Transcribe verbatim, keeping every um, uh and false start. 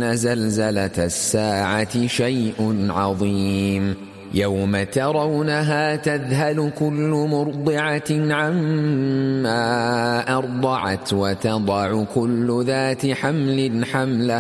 إن زلزلة الساعة شيء عظيم يوم ترونها تذهل كل مرضعة عما أرضعت وتضع كل ذات حمل حملها